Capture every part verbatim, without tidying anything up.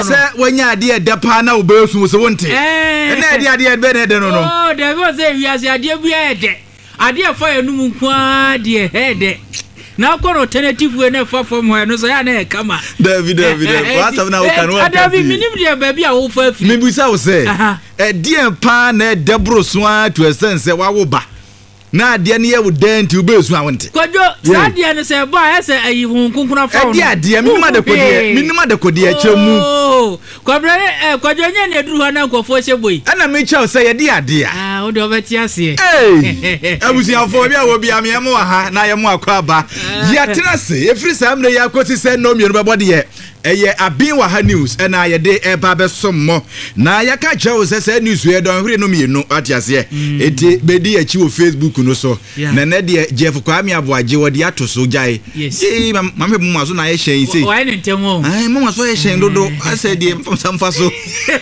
Say when you dear Dapana Ubers was a wanted. And I dear better than no. Oh, there was a yes, I dear be a day. I dear fire no dear head. Now, call alternative when I far from where no say, come on. David, David, what of now can work? I mean, baby, I will first. Maybe so say. A dear pan, Debro Swan to a sense, a wawoba. Na dia ne ye den ti obesu awonte Kojo sa dia ne se ba ya se ayi hun kunkuna fa no dia dia minima de kodie minima de kodie chemu oh kobre eh kojo nya ne duru ha na nkofo sheboi ana me chao se ye dia dia ah o de obeti ase eh abusi afo bia wo bia me mo ha na ye mo akwa aba ya tena se efri sam ne ya kwoti se no mienu be bode ye eye abin wa ha news e na ye de e ba be sommo na ya ka chao se se news ye don hwere no mienu atiase eti bedi achi wo Facebook no so na na de Jeff Kwame Aboaje wo de atoso jai eh mama mu maso na ye hyen sei why ne ntemo ai mama so ye hyen dodo ase de mfamfa so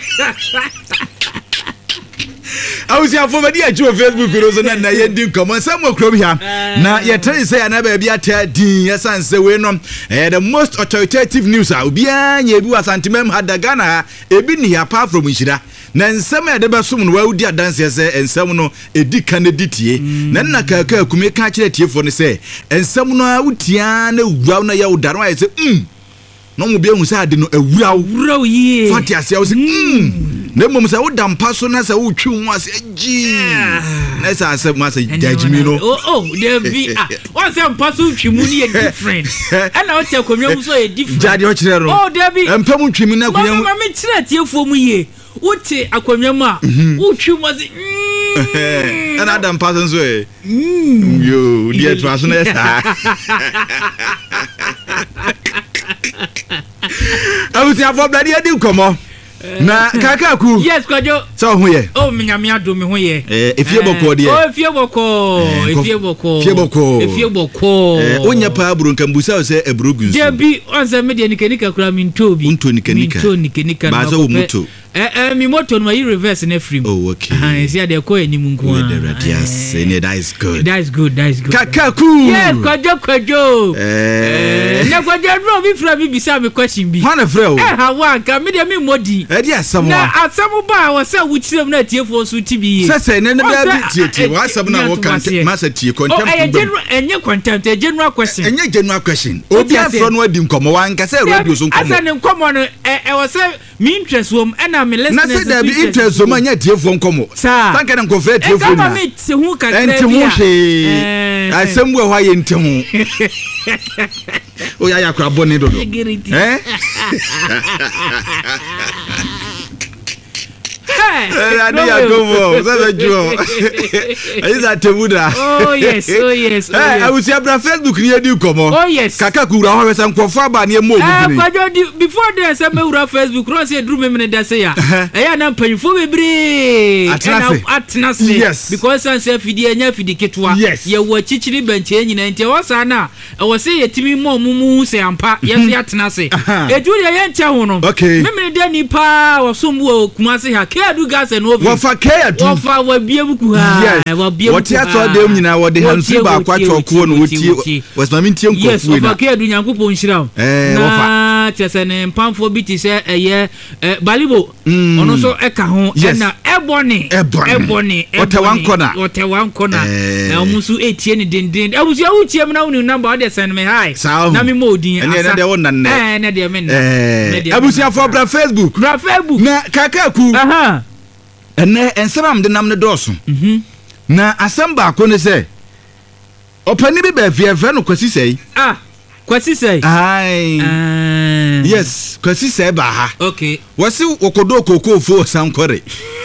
awusi afoma di achi wo Facebook no so na na ye din komo samwo krom hia na ye tell say na ba bia ta din ye sanse we no eh the most authoritative news a obi anya bi wasantemam hadagana ebi ni apart from Nshira na nsem e de besom no waudi adanse se ensem no edi kan editie na nna kaka akume ka kire tiefo ne se ensem no awutia na wura na ya udaro aye se mm no mo bia hu se ade no awura awura yi fati ase o se mm na mom se wo dampa so na se wo twi hu ase agi na se ase ma se judgment no oh oh there be ah o se mpa so twi mu ni different and o te akonwa mu so e different jadi o kire ro oh there be empam twi mu na akonwa mu ma me kire tiefo mu ye Uti akonwa ma utwi mo se mm and Adam person so eh yo dia twaso na sa awuti afọ blade adi komo na kakaku yes kwajo so ho ye oh minyame ado me ho ye eh efie boko de oh efie boko efie boko efie boko efie boko eh onya pa aburu nkambusa se abrugu je bi onse me de nikanika kura mintobi unto nikanika minto nikanika ba so moto eh eh mi moto no yi reverse na free oh okay ah isi ade ko enimu nko ah the radius and that is good that is good that is good kakaku yes kwajo kwajo eh na kwajo no bi fra bi bisa me question bi hana fra o eh hawa ka me de me modi eh dia asam na asam ba wo se wuchirem na tiefo so tibi se se ne ne da bi tieti wa asam na wo kan masa tie content oh eh general enye content eh general question enye general question obi afro no adi nkomo wan ka se radio so nkomo asa ne nkomo no eh wo se me interest wo na me listeners na se da bi interest so manya tiefo nkomo sanka na nkofre tiefo na e me te hu ka enti hu hwe asam wo hwa ye enti hu o ya ya kra boni dodo eh I know you go for so is that tebuda oh yes oh yes eh I will see abra Facebook ni di komo oh yes kaka kura ho wesa nkofo aba na emo obi eh before there say me ura Facebook ro say drum me da say ya eh ya na mpanyfo bebre atna say yes because san say fidi enya fidi ketwa ye wo chichiri benche nyina ntia wasa na e wo say yetimi mo mumu say ampa yes ya atna say ejuri ye ntia ho no me me da ni pa wo sombu kumase ha keadu gas and over wofa keadu wofa wa biebuku ha wa biebuku what ya to dem nyina wo de hansu ba kwatwa ko no wotie wasmami ntie nkofu yes wofa keadu nyankopon nhira eh wofa chese ne mpamfo biti se eye balibo ono so eka ho na eboni eboni ote wan kona ote wan kona na omusu etie ni dindin abusu ya utie me na unu number ode send me hi na me modin asa na de wona ne eh na de me na abusu ya for bra Facebook bra Facebook na kakaku aha ene ensam de nam ne doso mhm na asam ba ko ne se opani bi ba fiefre no kwasi sei ah kwasi sei ai ah yes kwasi sei ba ha okay wasi okodo kokofo sankore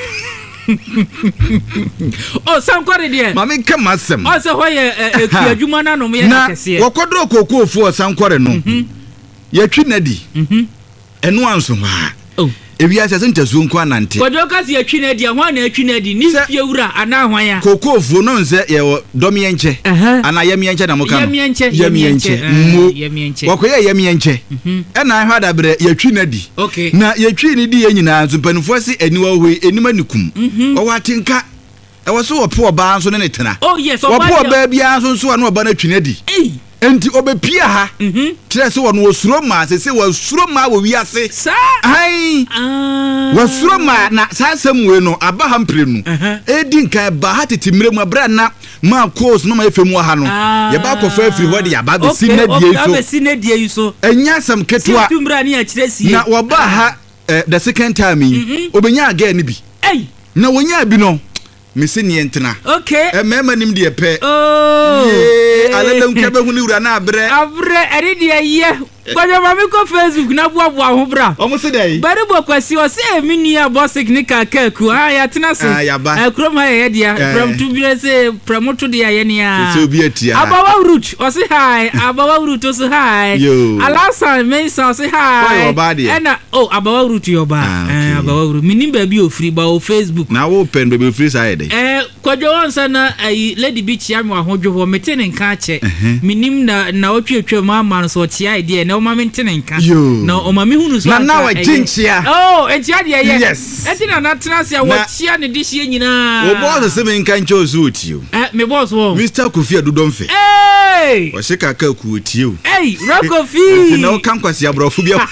oh sankore de mami kama sem o se hoye ekuadwuma na no me ya kese na okodo kokofo sankore no ya twi nadi mhm enu anso ha oh ebi asase ntasu nko anante kodo kasi ya twi nadi ho na twi nadi ni fie wura ana hwan ya kokofo no nse ye domi enche ana yemi enche na muka yemi enche yemi enche yemi enche wakoye yemi enche ena hwa da bre ya twi nadi okay na ya twi ni di ye nyina nso panifo se eniwa hoi enima nikum o watinka e wo so wo po ba nso ne tena oh yes wo po ba bia nso nso na oba na twi nadi enti obepia ha kire se wono osuro ma se se wasuro ma wo wiase ai wasuro ma na sasam we no aba ha mprenu edi nkan ba ha tetimire mu abra na ma course no ma efemu ha no ye ba ko fa afiri hodi aba be sinadie so aba sinadie so enya sam ketwa na wo ba ha the second time obenya aga ni bi na wonya bi no mesi ni entena okay e mema nim de pe oh eh alele nkebe hu ni wura na abre abre eri de ye gbajo ma mi ko Facebook na boa boa ho bra omo se dey bari bo kwasi o se emi ni abosik ni ka kaku ah ya tena se e krom ha ye dia from to be say promote de ye ni a se obi atia abawa root o se hi abawa root o se hi alasa me so se hi ena oh abawa root yo ba eh abawa root minim ba bi ofiri ba o Facebook na wo pen ba bi ofiri side eh kwajo wonsa na lady beach ya me ahodwo ho mete ne nka che minim na na otwetwe ma ma so tia idea na o ma mentene nka na o ma me hunu so na na wa jinchia oh entia de ye yes etina na tenase wo tia ne dihie nyina o boss se me nka ncho so otio eh me boss wo Mister Kofi Adudomfe hey o se kaka ku otio hey Rokofi na o kan kwasi abrofo bia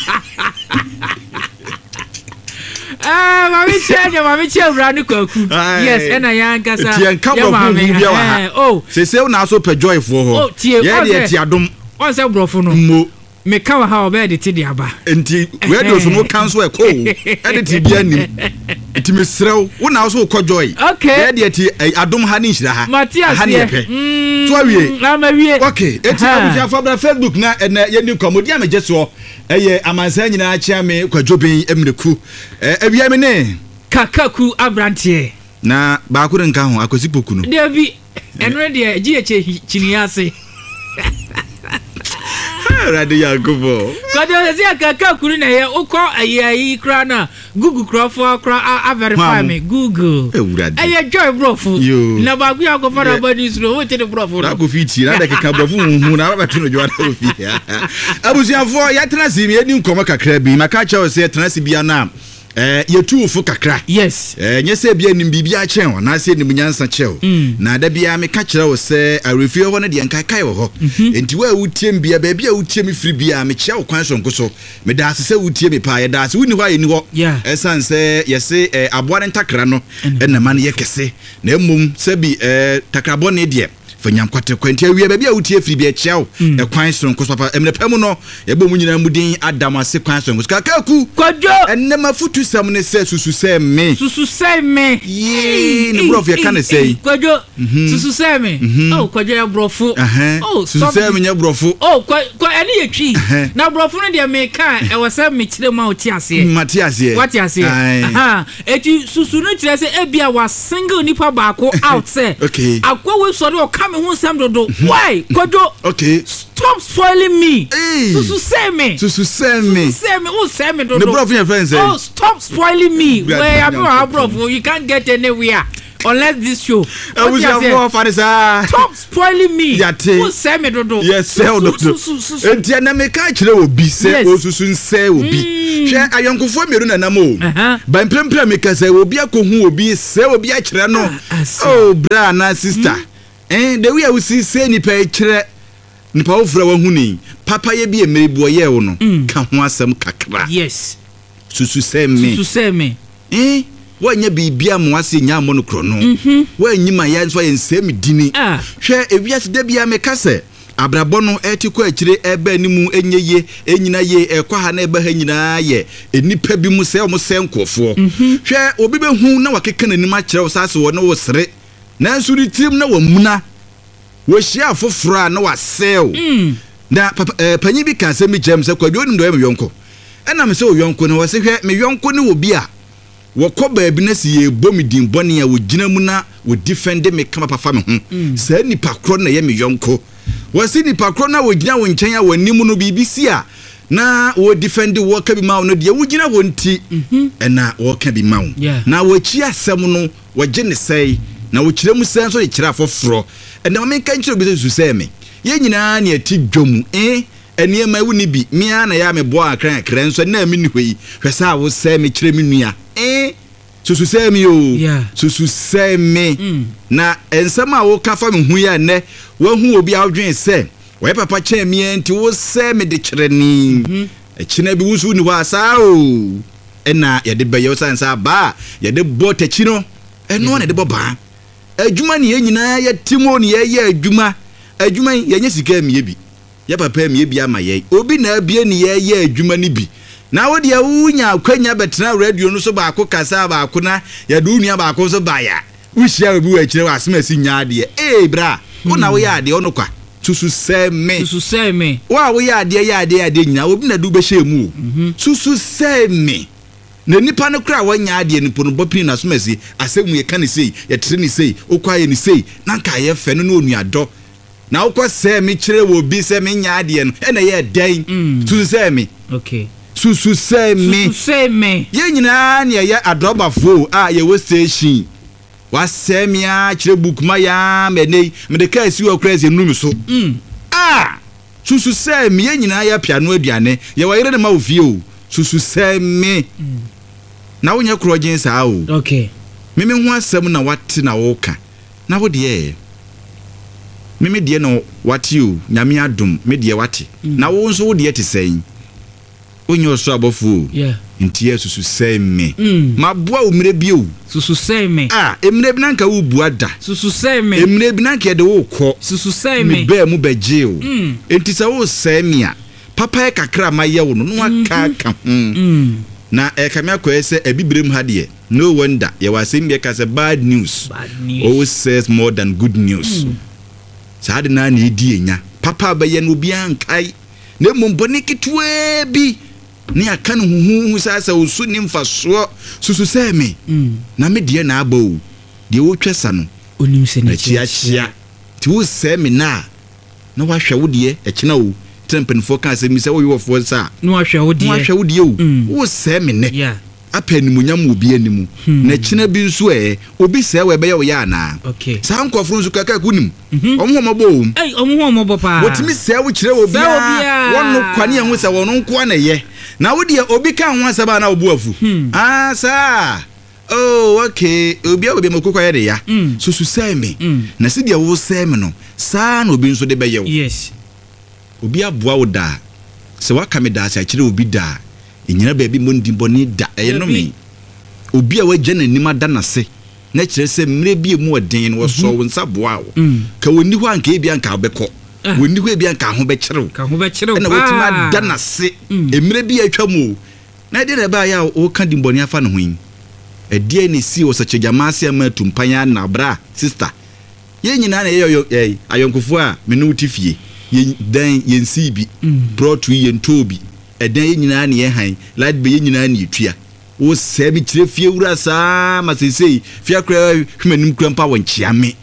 ah mami cheje mami cheje brand kwaku yes ena ya ngasa ya mami oh se se na so pe joy for ho ye de ti adom on se brofo no mo me ka wa ha obe de ti de aba enti we do so no cancel e ko e de ti bia nim enti me srew wo na so ko joy ye de ti adom ha ni hira ha ha ni pe to awie na ma wie okay eti abuja fa bra Facebook na ena ye ni komodi ameje so eye amansa nyina chia me kwadwobin emreku eh awia me ne kakaku abrantie na ba ku nka ho akosipoku no debi enre de gi eche chiniase radio yakubo kwado ze kakaku na ye ukọ ayi kra na google kra for kra a verify me google eye joy brofu na ba ku akọ fara body slow wo te de brofu na ko fiti na de kaka brofu hu na ba beto no jwa na ofi abusiafo ya tenasi me eni nkomo kakra bi maka cha o se tenasi bia na eh yetu fu kakra yes eh nyese bia nim bibia chen na se nim nyansa chew na da bia me ka kire wo se arefie ho na de nkai kai wo ho enti wa wutiem bia ba bia wutiem firi bia me kire wo kwan so nkoso me da se wutie me pa ye da se wuni ho aye ni ho esan se yese eh aboare ntakra no na man ye kese na emum se bi eh takrabo ne de fanyam kwate kwanti awie ba bia wutie firi bia kire e kwan so nkoso papa emne pam no ye bo mu nyina mudin adam ase kwan so nkoso kakaku kodjo enema futu sam ne se susu se me susu se me ye ne brof ye kan say kodjo susu se me oh kodjo ya brofu oh susu se me nya brofu oh ko ene ye twi na brofu no de me kan e wo se me kire ma oti ase mati ase wati ase aha eti susu no kire se e bia wa single nipa ba ko out say okay akwa we so do come who sam do why kodjo okay stop spoiling me susu se me susu se me se me who se me do the brof your friends say oh stop spoiling me where am I brof you can't get anywhere unless this show I was your father stop spoiling me who se me do yes sell do enti na me ka kire obi se o susu nse obi hwe ayonkofo meru na nam o ba mprempre me ka se obi akohu obi se obi a kire no oh bra na sister eh the way we see say ni pa kire nipa ofura wa huni papa ye bi emerebuo ye wo no ka ho asem kakra yes susu se me susu se me eh wanya bibia mo ase nya mo no kro no wanyima ya nso ye nsem dini hwe ewiase da bia me kase abrabo no etiko akire ebe animu enyeye enyina ye ekwa ha na ebe ha nyina ye enipa bi mu se o mo se nkofo hwe obi be hu na wakeka nanim a kire wo sase wo no wo sere na nso ri tim na wamuna wo hia foforo na wasel na panyi bi kan se mi jam se kwadu onim do me yonko ena me se o yonko na wo se hwe me yonko ne wo bi a wo ko baabi na se ye bomi din bone a wo gina mu na wo defend me kama papa me ho sa nipa kro na ye me yonko wo se nipa kro na wo gina wo nchen a wanimu no bibisi a na wo defend wo ka bi ma wo no de wo gina wo nti ena wo ka bi ma wo na wo chi asem no wo je ne sei na wo kire mu sen so ye kire afoforo ena me kan kire bi so se me ye nyina na ati dwom eh ene ma wuni bi mia na ya me bo akran akran so na me ni hwei hwesa wo se me kire me nua eh susu se me o susu se me na ensama wo ka fa me hu ya ne wo hu obi awdwen se we papa che mi enti wo se me de kyereni e kina bi wusu ni ho asa o ena ye de beye sansa ba ye de bo tachi no eno na de bo ba adwuma ne ye nyina ye timo ne ye ye adwuma adwuma ye nya sika mi bi ye papa mi bi ama ye obi na abie ne ye ye adwuma ni bi na wo de wunya akwanya betena radio no so ba ko kasa ba ko na ye do nua ba ko so ba ya wuhia obi wa kire wa asema si nya de eh bra wo na wo ya de ono kwa susu seme susu seme wa wo ya de ya de ya de nyina obi na du be hye mu susu seme na nipa no kra wanya ade ni pono bopini na somasi asemu ye kan sei ye tere ni sei okwaye ni sei na nka ye fe no no onuado na okwa se me kire wo bi se me nya ade no e na ye den susu seme okay susu seme susu seme ye nyina ne ye adrobafo a ye wo station wa semia kire bukuma ya menei me de ka si wo kra se numi so mm ah susu seme ye nyina ya piano aduane ye wa yire ne ma ofie o susu seme na wonya krogen saa o okay meme ho asem na wate na woka na wo de meme de no wate o nyame adom me de wate na wo nso wo de te sɛn onyo so abofo yeah ntie susu seme mm. maboa o mire bi o susu seme ah emire bi nanka wo buada susu seme emire bi nanka de wo kɔ susu seme me ba mu beje o mm. entisa wo seme a papa e kakra ma ye wo no no aka ka mm. na e kamia ko ese ebibrem ha de no wonder ye wasem be ka say bad news bad news always says more than good news sa de na na edi enya papa ba ye no bia nkai na mbone kitwe bi ni aka no huhu sa sa osu ni mfaso susu seme na me de na aba o de wo twesa no onim se ne chia chia ti wo seme na na wa hwe wo de e kina o tempen for kan se mi se wo yo for sa no ahwe wo de no ahwe wo de o wo se me ne yeah apanimunyam obi animu na kina bi nso e obi se we be ye wo ya na okay sa nkofro nso kaka kunim omo homobo o eh omo homobo pa wotimi se wo kire obi a wonno kwane hu se wonno nko na ye na wo de obi kan ho asaba na obu afu ah sa oh okay obi a obi makoko ye de ya susu se me na se de wo se me no sa na obi nso de be ye wo yes obi aboa wo da se waka me da sa kire obi da enyina ba bi mondi boni da eye no me obi a waje na nima da na se na kire se mre bi mu odin wo so wo nsa boa wo ka woni ho anka ebi anka obekọ woni ho ebi anka ho be kire ka ho be kire na wetima da na se emre bi atwa mu na de na ba ya wo ka di boni afa no ho yin edie ne si wo so chegama se ma tumpanya na bra sister ye nyina na ye yo eh ayonkofo a me no tifie ye dan ye nsi bi brought to ye ntobi edan ye nyina na ye han light be ye nyina na etua wo se bi kire fie wura saa masesei fie akra hwemanim krampa won chiame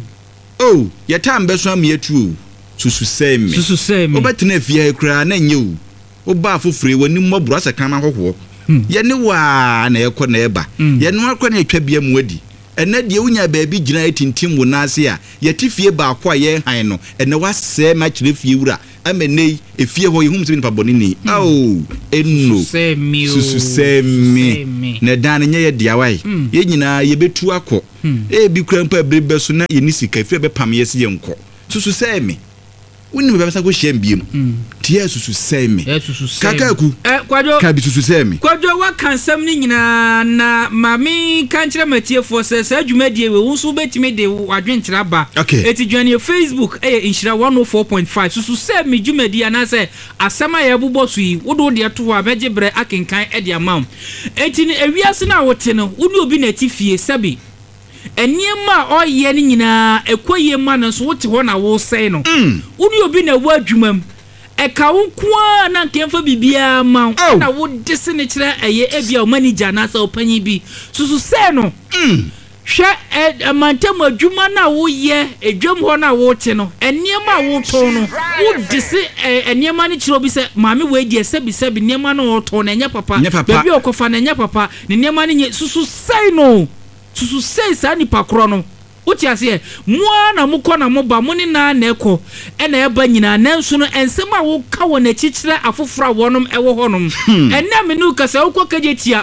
oh ye tam be so am ye tu susu seme susu seme obetena fie akra na nye o oba afofure woni mmobro asakan ahoho ye ne wa na ye kɔ na eba ye no akɔ na atwa bia mu adi ena de wunya baabi gina etintim wo nase a ye tifie ba akɔ a ye han no ena wasɛ ma kire fie wura amenei efie ho ye hum se nipa bɔne ni au enno susu seme na dan nye ye dia wai ye nyina ye betu akɔ e bi krampa brebe so na ye ni sika fie be pam ye se ye nkɔ susu seme woni me basa ko hyem biem tie susu seme kakaku eh kwajo ka bi susu seme kwajo wa kansam ni nyina na mami kanchira matie fo se sa dwumadie we wonso betime de adwenkyira ba eti dwane Facebook eh inshira one oh four point five susu seme dwumadie na se asema ye bobɔ so yi wodo de to wa beje bre akenkan e de amam eti ni ewiase na wote no woni obi na tifie sabi eniema oye ni nyina ekoye ma no so wote ho na wo sei no woni obi na wo adwumam e ka wo kwa na nkemfa bibia ma na wo dese ne kire eye ebia o manager na sa opanyi bi susu sei no hwe e mantem adwuma na wo ye edwam ho na wo te no eniema wo to no wo dese eniema ne kire obi se maame we die sebi sebi eniema no wo to na enya papa bebi okofa na enya papa ne eniema ne susu sei no susu sei sa ni pakro no uti ase moa na mukọ na moba moni na na ekọ e na eba nyina nanso no ensem a wo ka wo na chichire afofra wonom ewo honom enne me nu kasa wo kaje tia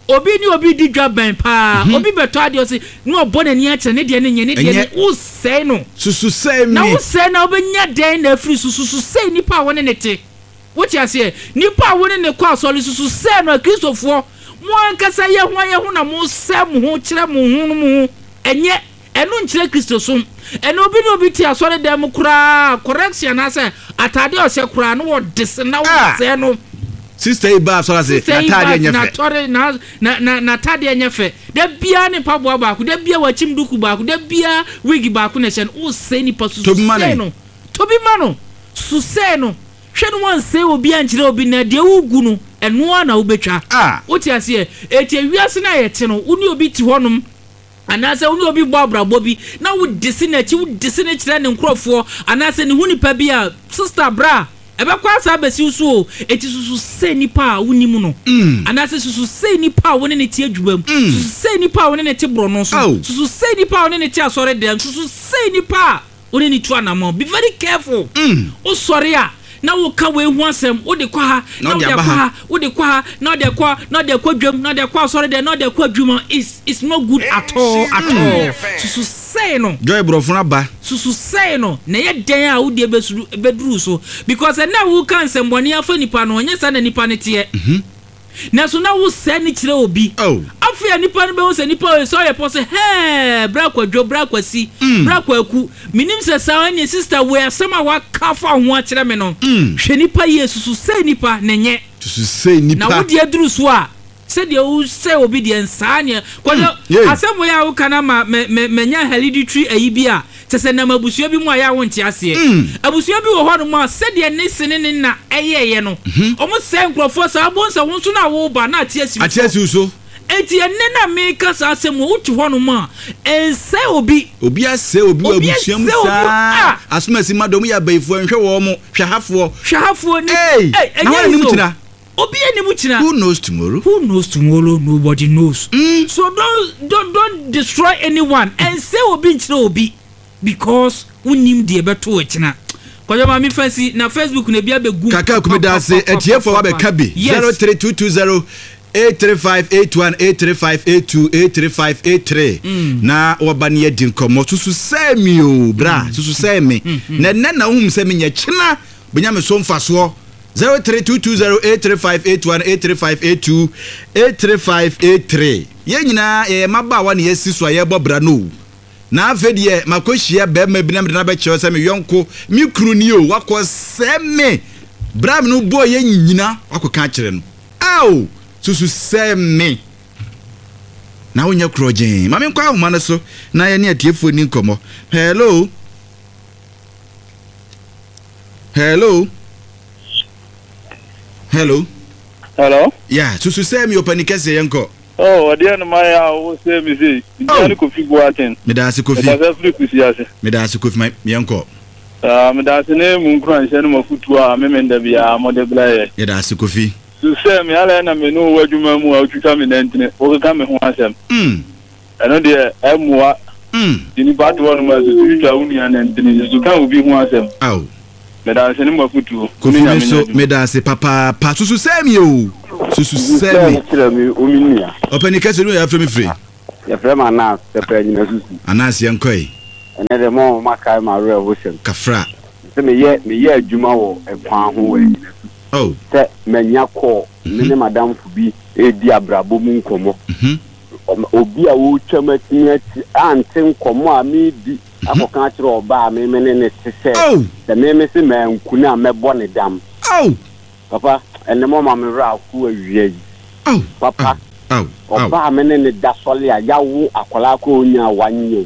obi ni obi di dwaban pa obi beto ade o se no obo na ni ache ne de ne nye ne de wo sei no susu sei mi na wo sei na obenya den na afiri susu sei nipa woni ne te wo ti ase nipa woni ne kwa soli susu sei no kristofo mo ankasa ye ho ye ho na mo sei mo ho kire mo ho no mo enye enu nkire kristosum enu obi no obi ti asore dem kura correction na se atade o se kura no wo dese na wo sei no sister Iba so say atade enyefe na tore na na na atade enyefe da bia ne pabo ba ku da bia wa chimduku ba ku da bia wig ba ku ne sen wo sei ni pasu sei no tobi mano su sei no hwe no wan sei obi ankire obi na de ugu no eno na wo betwa wo ti ase eti wiase na ye te no uni obi ti honum anase uni obi bo abrabo bi na wo disi na chi wo disi na kire ne nkrofo anase ne hunipa bi a sister bra ebe kwa sa besi uso eti susu se nipa wonimu no anase susu se nipa woni ne ti adwubam susu se nipa woni ne ti bro no so susu se nipa woni ne ti asore dem susu se nipa woni ne tu anamo be very careful o sore a na wo ka we hu asem wo de kwa ha na wo de kwa ha wo de kwa ha na wo de kwa na wo de kwa dwam na wo de kwa asore dem na wo de kwa adwuma is is not good at all at all susu say no joy brofuna ba susu say no na ye den a wo de besuru beduru so because na wo kan semboni afa nipa no onye sa na nipa ne tie mhm na so na wo se ni kire obi oh afia nipa no be wo se nipa so ye pose he bra kwa dwo bra kwa si bra kwa ku minim se sa any sister we asema wa kafa ho a kire me no hwe nipa yesu susu say nipa na nye susu say nipa na wo de aduru so a se de wo say obedience anya kwa asemo ya wo kana ma menya hereditary ayi bi a tese na mabusua bi mu aya wo nti ase abusua bi wo ho no ma se de ne sene ne na eyeye no omo se nkrofo sa abonsa wo nso na wo ba na ate asi ate asi so enti enne na me ka sa asemo uti ho no ma ense obi obi ase obi abusua mu sa asoma si madom ya baifo nhwe wo mo hwehafo hwehafo ni eh na wo ni mutina obi enimu china who knows tomorrow who knows tomorrow nobody knows mm. So don't don't don't destroy anyone and say obi nchira obi because unim de beto china kwa jama mi fancy na Facebook na bia begum kaka kumeda se etiefo wa be kabi zero three two two zero eight three five eight one eight three five eight two eight three five eight three na wabani ye din komo susu semi o bra susu semi na na na hum semi nya china benya me so mfaso zero three two two zero eight three five eight one eight three five eight two eight three five eight three ye nyina e maba wa ne yesi so ye bobra no na afedi ye makohia be ma bi na me na be chewo se me yonko mi kru ni o wako seme bra me no bo ye nyina wako ka kire no aw susu seme na wonya krojen ma me kwa homa no so na ye ne atiefo ni nkomo hello hello Hello. Hello. Yeah, susu say me open kese yanko. Oh, ade na my ya wo say me say. Ndi Kofi Boateng. Me da se Kofi. Me da se Kofi ase. Me da se Kofi me yanko. Ah, me da se ne mu nkran hye no mafutu a me me nda bia mo de bla ye. Me da se Kofi. Su say me ala na me no wadwuma mu a otwita me nantine. Wo ka me ho asem. Mm. Eno de emua. Mm. Dini ba to no ma su twa uni anantine. Su ka obi ho asem. Aw. Meda se ne mafutu Kofi so meda se papa pa susu semi o susu semi kira mi ominia openi kase no ya frame free ya frame anas se pe nyina susu anas yankoi ene de mo makai ma re hosem kafra se me ye me ye adwuma wo ekwan ho we nyina susu oh se menya ko me ne madam fu bi e di abrabo mu nkomo mhm obi a wo twama tiati ante nkomo a me di akoka kire oba me me ne sese the me me se man kuna mebo ne dam oh papa ene mo ma me ra ku awie oh papa oh oba me ne da sole a yawo akola ko onya wanye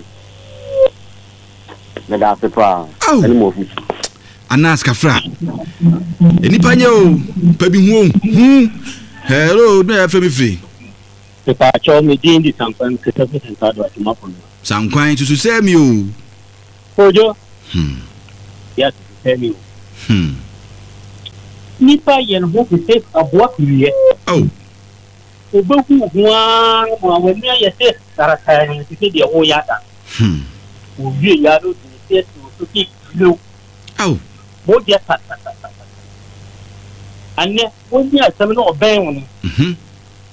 me da se pa ene mo fu anas kafra eni panye o pa bi hu hu hello no ya femi free pa cho me din di sankwan kete pe sentado atuma pono sankwan susu semi o Ojo. Hmm. Yes, tell me. Hmm. Nipa yen ho kete aboa kuye. Oh. Obeku hwa ma wani ya se karata ni kete de ho yata. Hmm. Obi ya do ni se to ki lo. Oh. Mo dia ta ta ta. Anne woni asem no oben woni. Mhm.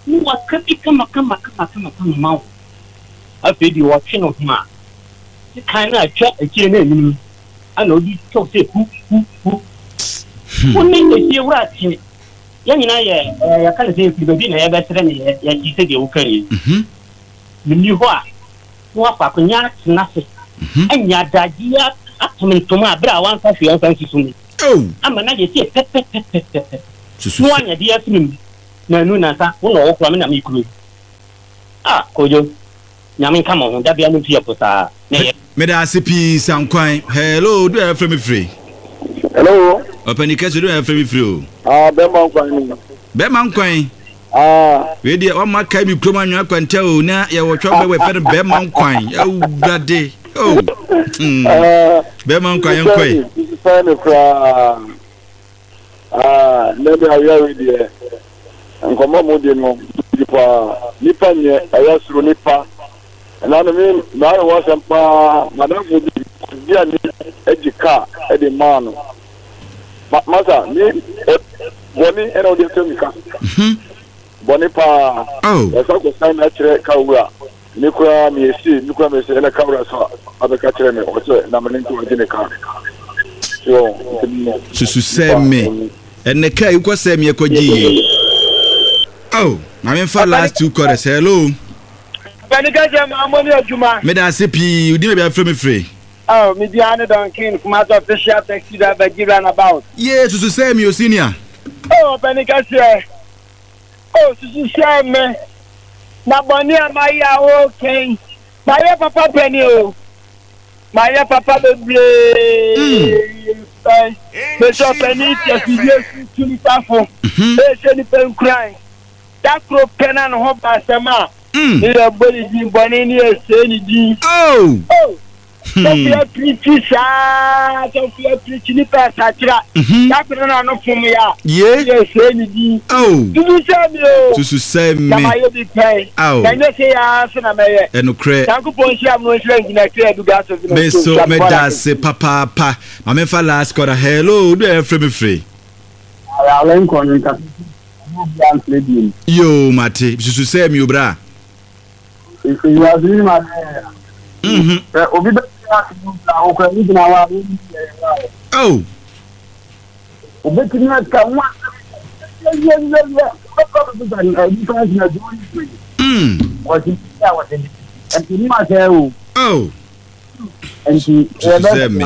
no wa kapi kama kama kama kama kama mawo afedi wa twe no ma kan na atwa akire na anim ana obi tok se hu hu hu woni e sie wura tie ya nyina ye ya kan se fi bi na ya betre ne ya ji se de wo kare mhm ni ho a wa pa ko nya na se anya daji ya atomentoma abra wan fa fi an san susumi oh ama na ye se pepe pepe susu no anya dia sinu na nu na sa wo no wo kwa me na me kuru ah kojo nyame kama ho da bia no fie posa na me da sipi sankwan hello do e frame free hello opani keso do e frame free o ah be man kwan ni be man kwan ah we dia wa maka mi kroma nwa kwanta o na ye wo twa be we fe be man kwan au brade oh eh be man kwan yankoi fine fra ah maybe I hear it nkoma mo de no nipa nipa nye ayasuro nipa na no me na wa sampa madam mo bi dia ni ejika e de man masa ni boni era o de temika mhm boni pa oh esa ko sai na kire ka wura ni kura mi esi ni kura mi esi na ka wura so abeka kire me o so na me nko de ka so susu seme ene kai ko seme e ko ji oh na me fa last two quarters hello bani ga jama amoni aduma me da sepi udi me be afre me free oh me di ane don king kuma to official taxi da ba give an about yes susu seme o senior oh bani ga se oh susu seme na boni amaya okay maya papa peni o maya papa bebre eh me so peni ti fi yesu tulipa fo e se ni pen cry that pro pena no ho ba sema mm e body di boni ni e se ni di oh oh so fi preach sa so fi preach ni pa sa tira that pro na no fum ya ye e se ni di oh tu se mi o tu su se mi na mayo bi pai na ne se ya se na meye eno kre tanku pon shi am no shi ngina kre du gas of me so me da se papa pa ma me fa last quarter hello do e free me free ala len kon nka yo mate susu se mi obra if you are doing my mhm obi be na o ko ni na wa oh obi ti na ka wa mm what is that what is and ni ma se o oh and she se mi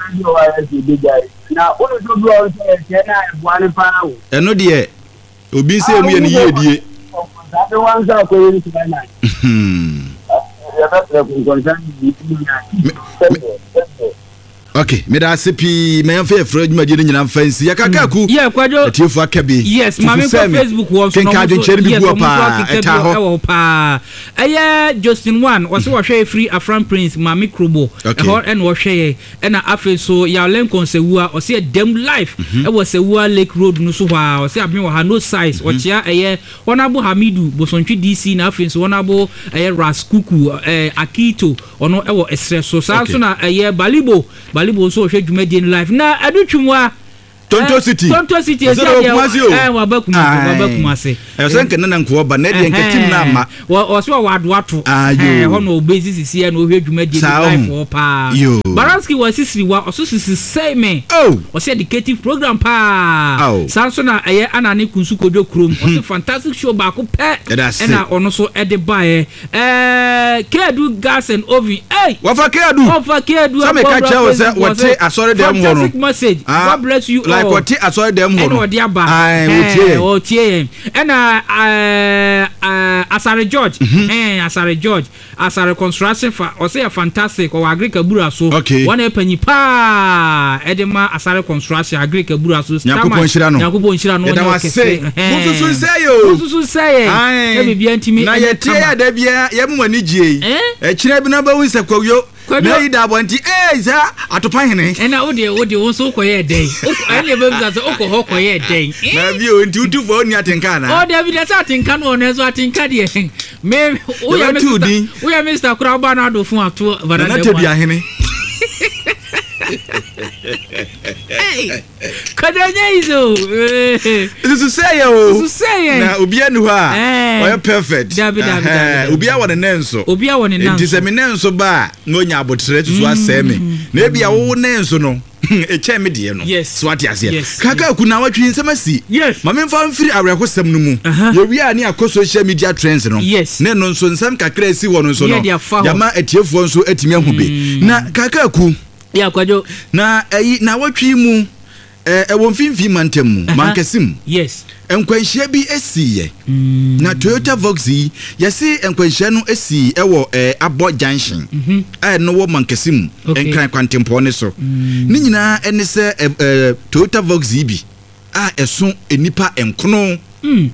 na o do do o se na e bo ani pa o eno de obi se mu ye ni ye die that one za ko yin ti na hmm ya ba tra ko konsan ni okay me da sepi me yamfa efra adwuma de nyina fancy ya kakaku yeah kwajo etifu akabi yes mami ko Facebook wo so no yes pa eta ho pa eye Justin one wo se wo hwe free Afran Prince mami krobo e ho en wo hwe e na afi so ya lenkon sewua o se dem life e wo sewua Lake Road no so hwa o se abin wo ha no size o chia eye wonabo Hamidu Bosontwi D C na afi so wonabo eye Raskuku eh Akito ono e wo esre so sa so na eye Balibo Balibo so hwe dwumadi live na adutwumwa Tonto City Tonto City e eh wa bakum wa bakum ase e so nka nana nko ba na de nka tim na ma o so wa do ato eh ho no obezi sisi e no hwe dwumadi live for pa Baranski wa sisiri wa o so sisi say me oh o se educative program pa sanso na eye anane kunsu kojo krom o se fantastic show ba ko pe e na ono so e de ba eh eh Kedu Gas and Oven eh wa fa Kedu wa fa Kedu so me ka cha wo se wote asore dem ho no fantastic message God bless you like what asore dem ho no no dia ba eh o tie e na eh Asare George eh Asare George Asare construction fa o se fantastic o agrika bura so one epanyi pa edema Asare construction agrika bura so yakopon hira no yakopon hira no no kese mususu seyo mususu seye e bibia ntimi na ye tie ya da bia ye mmani gie e kire bi na ba wi se kwawyo na yi da bonti eh za atopan hene e na ode ode won so koye den e le be bisa so okọ koye den na bi o nti utu fo ni atenka na o de bi de sa atenka no na so atenka de me o ya mister o ya mister Kuraba na do fun ato varade na tebia hene Hey. Kadanya izo. This is say yo. This is say. Na obia nu ha. Oya perfect. Dabi dabi dabi. Obia won nenso. Obia won nenso. Nti se me nenso ba no nya abotre tutu aseme. Na ebia wo nenso no. Eche me de no. So what you say? Kaka ku na watwi nsemasi. Yes. Ma me fa mfiri awrekosem no mu. Ye wi ani akọ social media trends no. Ne no nso nsam kakra esi wo no nso no. Yama etiefo nso etimi ahube. Na kaka ku ya kwajo na ayi na watwi mu eh e won finfi mantem mu mankasim. Yes. Enkwanhia bi esiye. Na Toyota Voxy yesi enkwanhia no esi ewo eh Abo Junction. Eh no wo mankasim enkran kwantempo ne so. Ni nyina ene se eh Toyota Voxy bi a eso enipa enkono. Mm.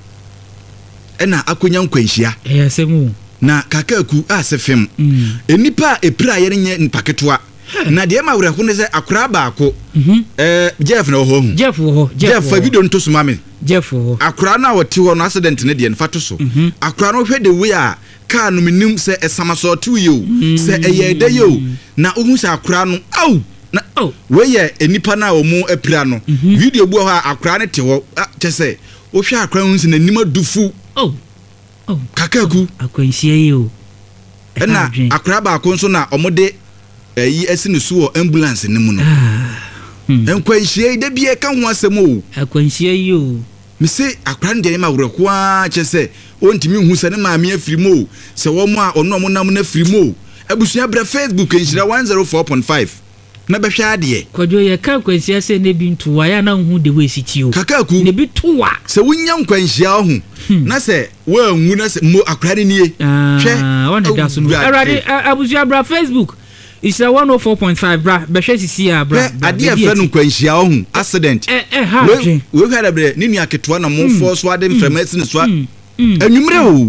Ena akonya nkwanhia. Eh asemu. Na kakaku a se fem. Enipa epira yere nye mpaketwa. Na de ma wura hu ne se akura baako. Eh Jeff na ho hu. Jeff ho. Jeff fa video nto suma me. Jeff ho. Akura na wote ho no accident ne de nfa to so. Akura no hwe de we a car no minim se esama so to you. Se eye de yo. Na ohu se akura no au. Na oh we ye enipa na omu apira no. Video bu ho akura ne te ho. Che se wo hwe akura hu se na nima dufu. Oh. Oh. Kakaku. Akwanhie yo. Na akura baako nso na omode eyi esine so ambulance ne mu no. Enkwanhie de bie ka ho asem o. Akwanhie yo. Me se akra ndere ma wureko a che se ontimi hu se ne maame afiri mo se wo mo a ono mo nam na afiri mo abusua bra Facebook enhira one oh four point five na behwa ade kwadwo ye ka akwanhia se ne bi ntuwa ya na hu de we sitio kakaku ne bi tuwa se wunya nkwanhia ho na se wa nwu na se mo akra ne nie hwe wona da so no awade abusua bra Facebook it's a one oh four point five bra behwe sisi a bra ade afa no nkwanhia ho accident eh eh ha we we had abre ni nua ketwa na mo force wa dem famasi ne so anwumre o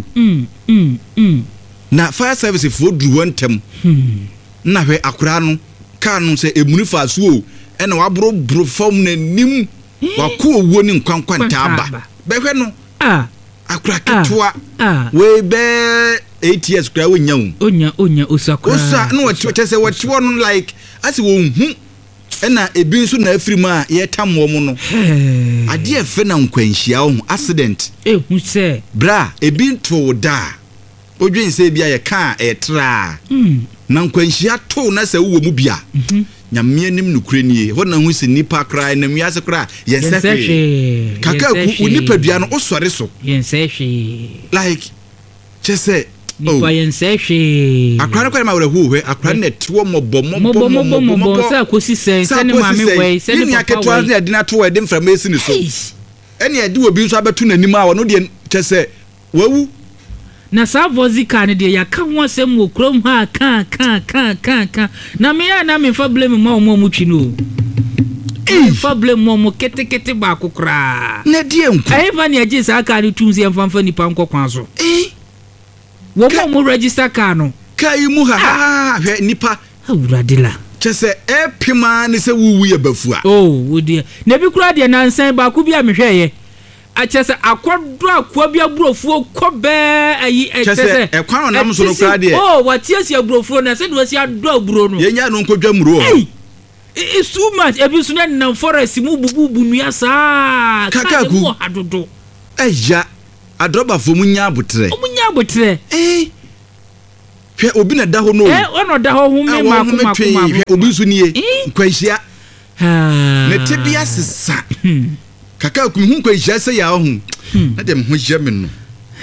na fire service for dru wantem na hwe akura no ka no se emuni fa so o e na wabro bro form na nim wako owo ni nkwankwanta aba behwe no ah akura ketwa we be eight years kura wonya wo onya onya osakura osa no wache se wache no like asi wo hu ena ebi nso na afiri ma ye tamwo mu no ade efe na nkwanhia wo accident eh hu se bra ebi nto da odwen se bia ye ka etra na nkwanhia to na se wo mu bia nyame anim nukure nie ho na hu se nipa kra na miase kra ye se kaka ku unipa dua no osore so ye se hwe like chese nipa ye se hwe akra kwa ma wura hu hwe akra na tiwo mobo mobo mobo mobo sa kosi sen sen maame we sen ni aketwa na de na to we de information ni so ene e de obi nso abetu nanim a wono de chese wawu na sa vozika ne de ya ka ho asem wo krom ha ka ka ka ka ka na me ya na me fa blame ma omo mu twi no eh fa blame mo mo kete kete ba kokra na de enku ai ba ne agi sa ka ni tunzi emfanfa nipa nkokwan so eh wo mo mo register ka no kai mu ha ha hwe nipa awuradela chese epima ne se wuwu ye bafua oh wodi na bi kura de nansan ba ku bi a mehweye achese akodo akwa bi aburofuo kobe ayi achese ekwan onam so no kura de oh watiasi aburofuo na se de wasi ado aburo no yenya no nkodwa muro ho it's too much ebi so na na forest mu bububu nua saa kakaku adodo eja adroba fo munya abotre munya abotre eh hwe obi na da ho no eh ono da ho hu me ma kuma kuma obi so nie nkwanhia ha ne tebia sesa kaka ku hu nkwanhia se ya ho na dem ho hia me no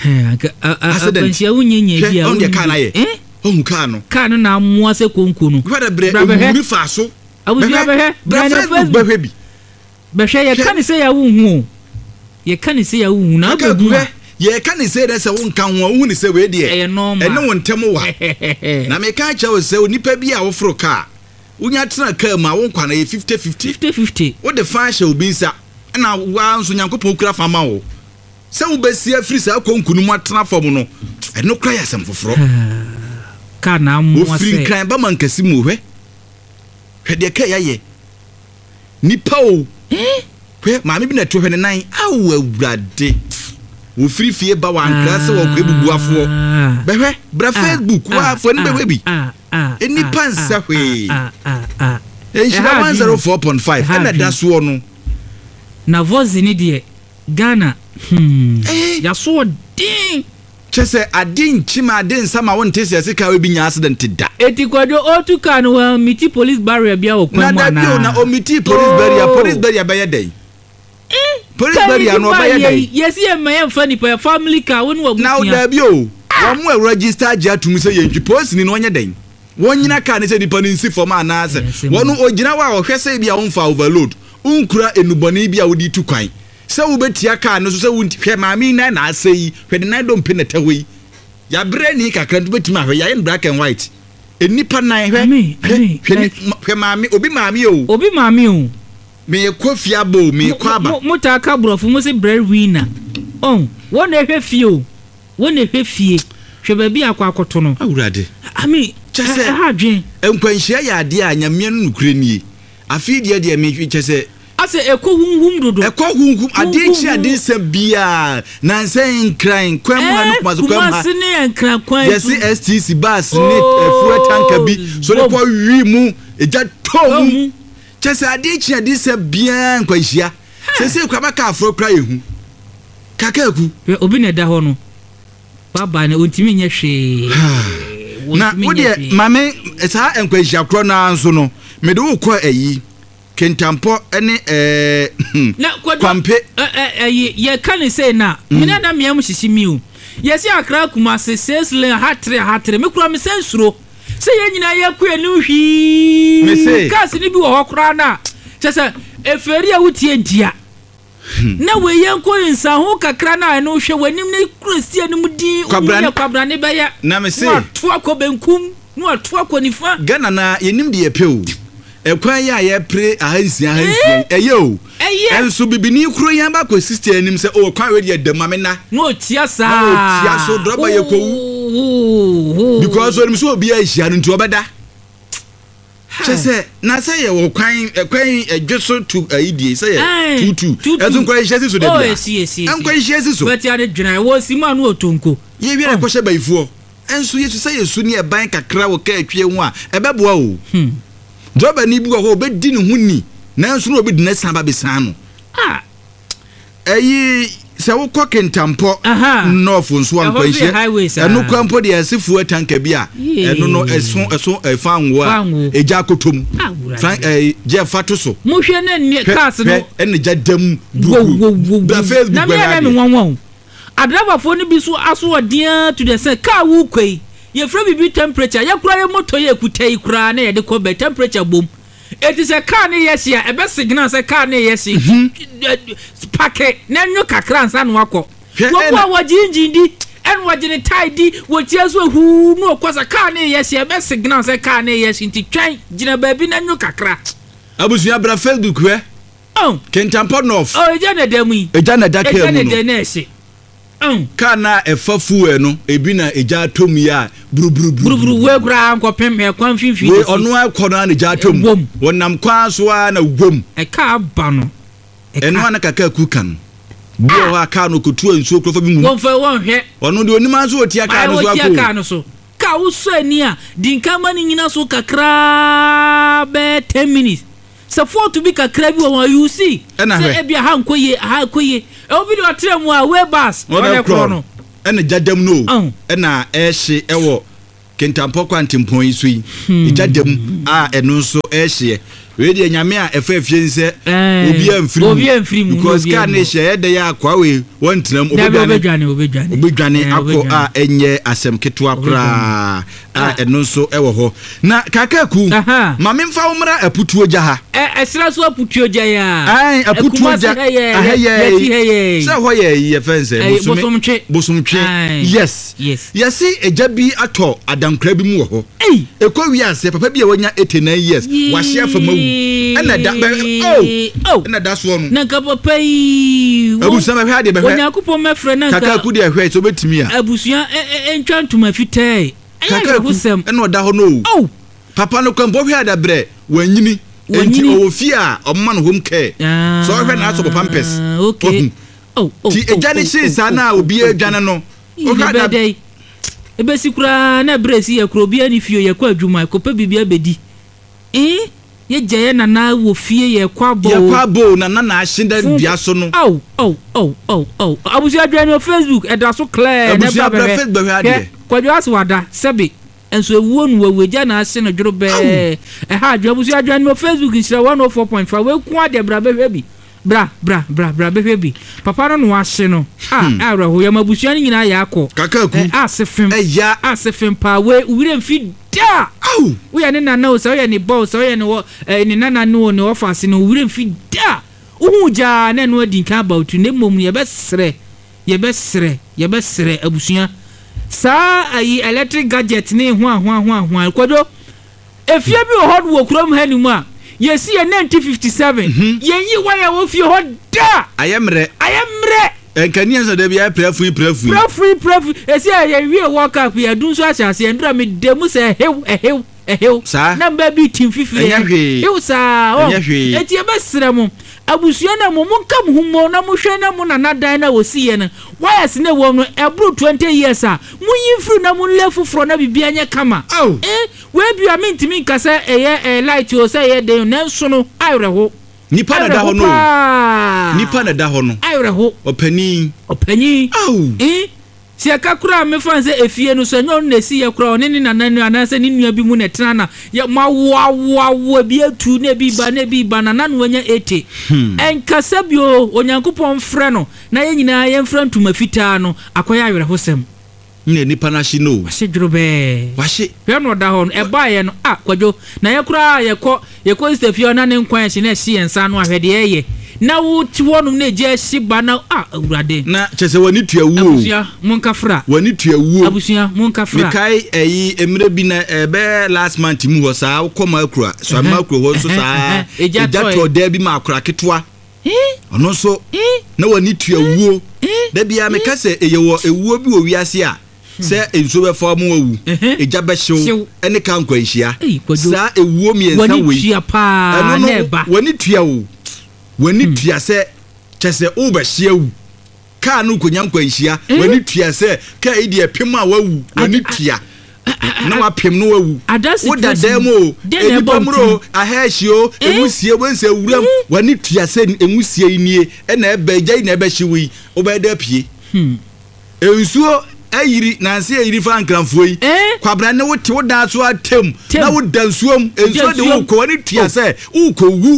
nkwanhia unyenye bia on de kana ye eh on ka no ka no na amoa se konku no kwada bre omuri fa so abusia behe bra Facebook behwe bi behwe ye kan se ya hu hu ye kan se ya hu na abu ye kan se de se won kan ho hu ni se we de e no won tem wa na me kan cha wo se onipa bi a wo fro ka unya tena ka ma won kwa na ye fifty fifty fifty fifty wo de fa sha obi nsa na wa nso nyankopon kura fa ma wo se wo besia free sa konkunu mu atena fom no e no kra ya sem foforo ka na mo se wo free kan ba man kasi mu hwe hwe de ka ya ye nipa o eh hwe ma me bi na to hwe ne nan awu awurade wo free fie ba wa ankra se wo kwa bubuafo behwe bra Facebook wa afo ne behwe bi eni pansa hwe e shira one oh four point five and that so no na voice ni de Ghana hmm ya so din chese adin chima adin sama won tese sika we bi nya accident da eti kwado otuka no wa miti police barrier bia okwan na na na na omiti police barrier police barrier be yedai police barrier no be yedai yes ye me mfani pa family car won wa na da bi o wa mu register ja tumi se ye police ni no nya den won nyina car ne se dipa ni nsi form anase won ogina wa ohwese bia won fa overload unkura enuboni bia wodi tu kwan se wo betia car no so se wo hwe maami na na asei hwe de na do mpene tawi ya bre ni kakra do betima hwe ya in black and white enipa nan hwe hwe maami obi maami o obi maami o me kofia bo me kwaba muta ka brofo mo se breadwinner on won ehwe fie o won ehwe fie hwe ba bi akwa akoto no awurade ami chese ha dwen enkwanhia ya ade a nyamia no nukure nie afi de de me chese ase ekohunhum dodo ekohunhum ade chi ade se bia na nsen kran kwam anu kuma so kwam ha ne nkran kwan yes S T C bus ne fuel tanker bi so le kwa wi mu eja tom chese ade chi ade se bia nkwanhia se se kwa baka afro kra yehu kakaku obi ne da ho no baba ne ontimi nya hwe na wode mame sa nkwanhia kro na nso no me de wo kwa ayi kentampo ene eh kwampe eh ye kan say na me na na me am hihimi o ye se akra kuma se sesle hatre hatre me kura me sensuro se ye nyina ye ku enu hwi kasi ni bi wo hokra na chese eferi a wutie ntia na we ye nko insa ho kakra na eno hwe wanim ne kristian mu din o kwabra ne be ya na me se to akobenkum no ato akonifa Ghana na yenim de ye pew ekwan ya ye pre ahansi ahansi eyo enso bibini kuro yan ba ko sister anim se o kwan we de dama na no tia sa no tia so droba ye ko because when so obi ahia no nti obeda chese na say ye wo kwan ekwan edweso to aidie say ye tutu ezo kwan hia siso de bia oh yes yes en kwan hia siso but ya de dwena wo sima no otonko ye wi na ko hye baifuo enso yesu say yesu ni e ban kakra wo ka atwie ho a ebeboa o hmm droba ni bi wo ho be di ne ho ni na nso no obi di na san ba be san no ah eyi se wo ko kentampo north nso an kwanhia eno kwampo de asifu tanka bi a eno no eso eso efa nwo a eja kotom fan eh je fato so mo hwe na ne cars no ene ja dam da Facebook na me na me wonwon adraba fo ni bi so aso odea to the say car wo kwei ye fra bibi temperature ye kura ye moto ye kutai kura na ye de ko be temperature bom it is a car ne yes ya e be signal say car ne yes packet na nyo kakra ansa no akọ wo wo waji engine di en waji ne tie di wo tia so hu no kwasa car ne yes ya be signal say car ne yes nti twan gina ba bi na nyo kakra abusuya bra Facebook we oh kentampo north oh eja na demu eja na dake mu no eja na de na ese kana efa fuwe no ebi na eja atom ya buruburu buruburu we kura nkopem e kwan finfin we ono akọ na eja atom wonam kwa so na wom e ka ba no eno ana kaka kukan bi o aka no kotu ansuo krofa bi mu won fa won hwe ono de onima so otia ka no so akọ otia ka no so ka wo so ani a dinka mani nyina so kakra be ten minutes so for to be kakra bi won you see say e bia ha nkoye ha koye e obi de otrem a we bus one kro no ena jadam no ena ehye ewo kentampo kwantempon yi so yi jadam a eno so ehye we de nyame a efa afiense obi amfiri obi amfiri mu because ka na ehye de ya akwa we wontenam obedwane obedwane obedwane akọ a enye asem ketwa kra a eno so ewo ho na kakaku mame mfa umra aputuo ja ha eh esra so aputuo ja ya ai aputuo ja aheye se ho ye ye fense bosomtwe bosomtwe yes yes yesi eja bi ato adankra bi mu wo ho ekọ wi ase papa bi e wonya eighty nine years wa share famawu ena da oh ena da so no na ka papa yi abusuya me hwa de be hwa onyakupo mefre na kakaku de hwa so betimi a abusuya entwantuma fitai kakaku ena oda ho no oh papa no kan bo hwa da bre wanyini enti o fi a omma no home care so hwa na aso pampers okay oh oh ti ejane shi sana obi adwane no o ka da ebe sikura na bresi ya kuro bia ni fio ya kwa adwuma ko pa bibia bedi eh ye je na na wo fie ye kwabo ye kwabo na na na ahenda dua so no oh oh oh oh oh abusu adwa no Facebook e da so clear na ba be Facebook ha de kwadwo aswada sebe enso ewuo nu waweja na ase no dworo be e ha adwa abusu adwa no Facebook nshira one oh four point five we ku ade bra be bi bra bra bra bra be bi papa no no ase no ah ara ho ya mabusu ani nyina ya akọ kakaku asefem eya asefem pa we wire mfi da au we ya ne na na o so ya ne boss so ya ne wo ne nana no ne office no wire mfi da uhu ja na no adi kan about ne mom ye besre ye besre ye besre abusuya sa ayi electric gadget ne ho ho ho ho kodo efie bi hot wo krom hanimu a yesi ye nineteen fifty-seven yenyi waya wo fie hot da ayemre ayemre enkani enso da bia prefu prefu prefu prefu esi ye wie work up ye dun so asiase endra me demu se hew hew hew na ba bi team fifi hew sa o eti e besre mo abusuya na mo monka mo humo na mo hwe na mo na nadan na wosiye na wires na wo no ebru twenty years a munyi fru na mo lefu fro na bibia nya kama eh we bia mentimi nkasa eye light o say ye den na nso no ayreho nipa na da ho no nipa na da ho no ayreho opani opani eh si akakura me fanse efie no so nyo na si ye kura oni na nanu anase ni nua bi mu na tena na ya mawa wa wa bi atu na bi ba na bi ba na nanu anya eighty enkasa bio onyankopon frɛ no na ye nyina ye mfra ntuma fitaa no akoya awere hosem ne nipa na shi no wase dwobe wase hwe no da ho no e ba ye no ah kwadwo na ye kura ye kɔ ye kɔ stefio na ne nkwan hye na hye ensa no ahwede ye na wo ti wonum na je shiba na ah awurade na chese wani tuawuo abusia monka fra wani tuawuo abusia monka fra mikai eyi emre bi na ebe last month mu ho saa koma akura so ama akura ho so saa eja to da bi ma akura ketwa eh ono so na wani tuawuo da bia meka se eyewo ewuo bi wo wiase a se enso be fa mu awu eja be hyew ene kan kwanhia saa ewuo mi ensa we wani tua pa na eba wani tuawo wani tua se chese wo be hyew ka no konya kwanhia wani tua se ka idi epem a wawu wani tua na wapem no wawu wo da demo enipa mro ahahio emusie wense wuram wani tua se emusie nie ena ebe gya na ebe hyewi wo be da pie hm ensuo ayiri na nse ayiri fa nkranfo yi kwabra ne wote woda so atem na woda nsuom ensuo de wo ko wani tua se wo ko wu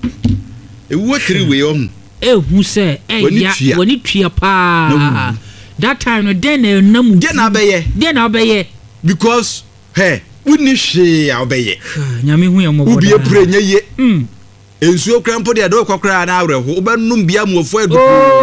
ewu tiri we on ehu se eya wani tua pa that time no den na mu den abeye den abeye because hey woni hwe abeye nyame hu yemo boda ubi epre nyeye mm ensuo krampo de do kokra na awreho obanum bia muofo edu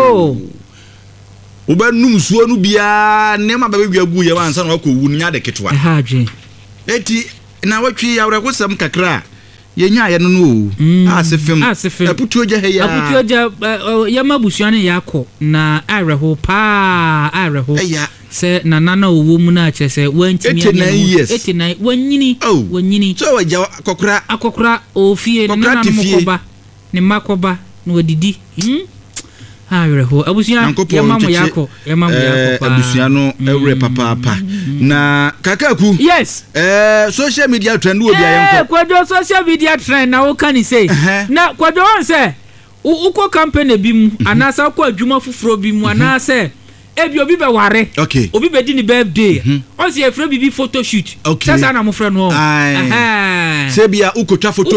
obanum suo no bia nema ba bia gu ye wansa na akowu nya de ketwa ha dwe eti na watwi awreho sam kakra yenya ye no no asefem aputu oja he ya aputu oja ya mabusuane yakọ na awreho pa awreho se na nana owo mu na chese wantimi eighty-nine wanyini wanyini so waja kokora akokora ofie na nana mokoba ne makoba na wadidi hm awreho abusuan ya mamu yakọ ya mamu yakọ pa abusuan no ewre papa papa na kakaku yes eh social media trend wo bia yenko eh kwado social media trend na wo kan say na kwado on say uko campaign bi mu anasa ko adwuma foforo bi mu anasa ebi obi be ware obi be di ni birthday on say e fra bibi photo shoot sasa na mo fra no eh se bia ukotwa photo